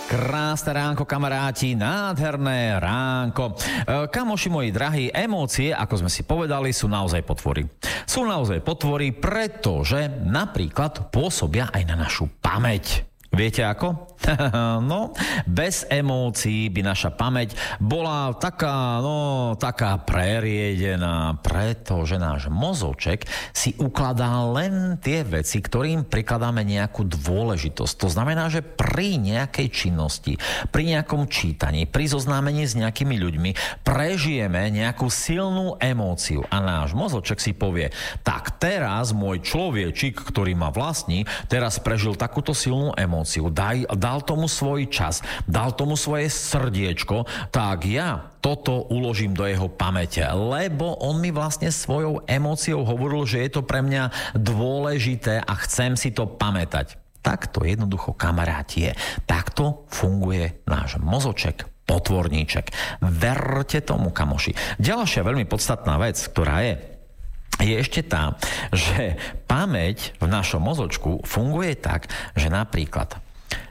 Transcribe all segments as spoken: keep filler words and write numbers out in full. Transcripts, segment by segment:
Krásne ránko, kamaráti, nádherné ránko. E, kamoši moji drahí, emócie, ako sme si povedali, sú naozaj potvory. Sú naozaj potvory, pretože napríklad pôsobia aj na našu pamäť. Viete ako? No, bez emócií by naša pamäť bola taká, no, taká preriedená, pretože náš mozoček si ukladá len tie veci, ktorým prikladáme nejakú dôležitosť. To znamená, že pri nejakej činnosti, pri nejakom čítaní, pri zoznámení s nejakými ľuďmi prežijeme nejakú silnú emóciu a náš mozoček si povie, tak teraz môj človečik, ktorý ma vlastní, teraz prežil takúto silnú emóciu. Daj, dal tomu svoj čas, dal tomu svoje srdiečko, tak ja toto uložím do jeho pamäte, lebo on mi vlastne svojou emóciou hovoril, že je to pre mňa dôležité a chcem si to pamätať. Takto jednoducho, kamaráti, je. Takto funguje náš mozoček, potvorníček. Verte tomu, kamoši. Ďalšia veľmi podstatná vec, ktorá je, je ešte tá, že pamäť v našom mozočku funguje tak, že napríklad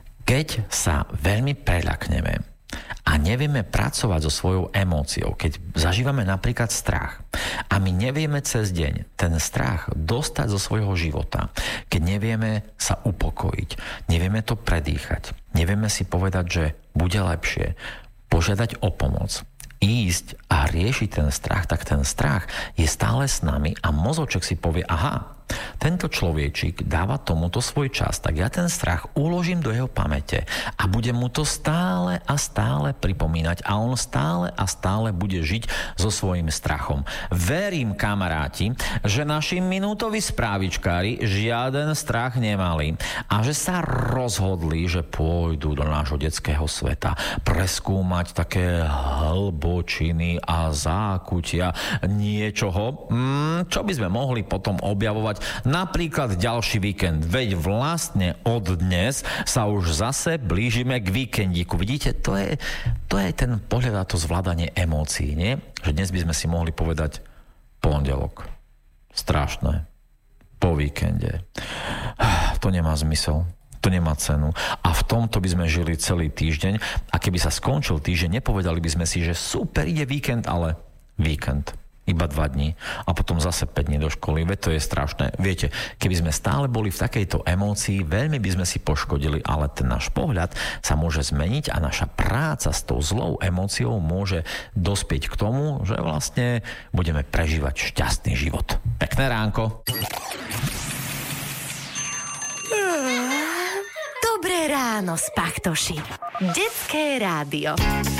keď sa veľmi preľakneme a nevieme pracovať so svojou emóciou, keď zažívame napríklad strach a my nevieme cez deň ten strach dostať zo svojho života, keď nevieme sa upokojiť, nevieme to predýchať, nevieme si povedať, že bude lepšie, požiadať o pomoc, ísť a riešiť ten strach, tak ten strach je stále s nami a mozoček si povie, aha, tento človečík dáva tomuto svoj čas, tak ja ten strach uložím do jeho pamäte a budem mu to stále a stále pripomínať a on stále a stále bude žiť so svojím strachom. Verím, kamaráti, že naši minútoví správičkári žiaden strach nemali a že sa rozhodli, že pôjdu do nášho detského sveta preskúmať také hlbočiny a zákutia niečoho, čo by sme mohli potom objavovať napríklad ďalší víkend. Veď vlastne od dnes sa už zase blížime k víkendíku. Vidíte, to je, to je ten pohľad a to zvládanie emócií, nie? Že dnes by sme si mohli povedať pondelok. Strašné. Po víkende. To nemá zmysel. To nemá cenu. A v tomto by sme žili celý týždeň a keby sa skončil týždeň, nepovedali by sme si, že super, ide víkend, ale víkend. Iba dva dní a potom zase päť dní do školy. Veď to je strašné. Viete, keby sme stále boli v takejto emócii, veľmi by sme si poškodili, ale ten náš pohľad sa môže zmeniť a naša práca s tou zlou emóciou môže dospieť k tomu, že vlastne budeme prežívať šťastný život. Pekné ránko. Dobré ráno, Spachtoši. Detské rádio.